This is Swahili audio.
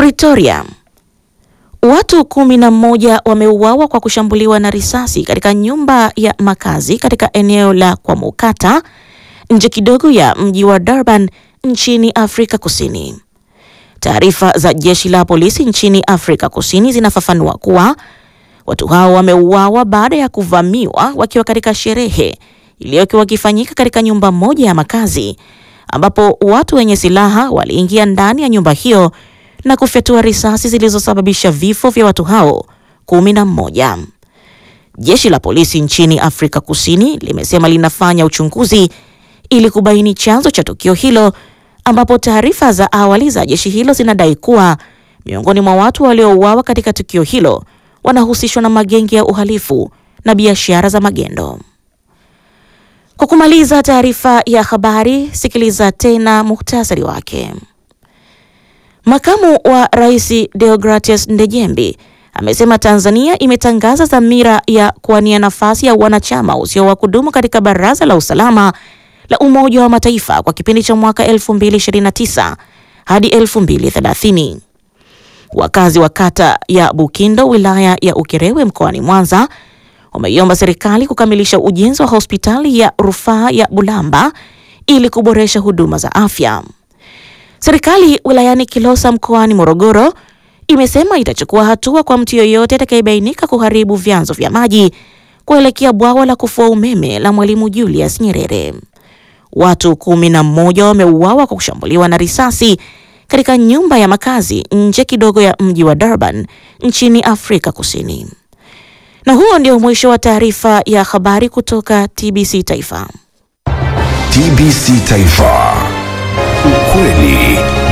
Pretoria. Watu 11 wameuawa kwa kushambuliwa na risasi katika nyumba ya makazi katika eneo la Kwamokata, nje kidogo ya mji wa Durban nchini Afrika Kusini. Taarifa za jeshi la polisi nchini Afrika Kusini zinafafanua kuwa watu hao wameuawa baada ya kuvamiwa wakiwa katika sherehe iliyokuwa ikifanyika katika nyumba moja ya makazi, ambapo watu wenye silaha waliingia ndani ya nyumba hiyo na kufyatua risasi zilizosababisha vifo vya watu hao 11. Jeshi la polisi nchini Afrika Kusini limesema linafanya uchunguzi ili kubaini chanzo cha tukio hilo, ambapo taarifa za awali za jeshi hilo zinadai kuwa miongoni mwa watu waliouawa katika tukio hilo wanahusishwa na magenge ya uhalifu na biashara za magendo. Kwa kumaliza taarifa ya habari, sikiliza tena muhtasari wake. Makamu wa Rais Deogratias Ndejembi amesema Tanzania imetangaza dhamira ya kuwania nafasi ya wanachama usio wa kudumu katika Baraza la Usalama la Umoja wa Mataifa kwa kipindi cha mwaka 2029 hadi 2030. Wakazi wa kata ya Bukindo wilaya ya Ukerewe mkoani Mwanza wameiomba serikali kukamilisha ujenzi wa hospitali ya rufaa ya Bulamba ili kuboresha huduma za afya. Serikali wilayani Kilosa mkoani Morogoro imesema itachukua hatua kwa mtu yoyote atakayebainika kuharibu vyanzo vya maji kuelekea bwawa la kufua umeme la Mwalimu Julius Nyerere. Watu 11 wameuawa kwa kushambuliwa na risasi katika nyumba ya makazi nje kidogo ya mji wa Durban nchini Afrika Kusini. Na huo ndio mwisho wa taarifa ya habari kutoka TBC Taifa. TBC Taifa. Ukweli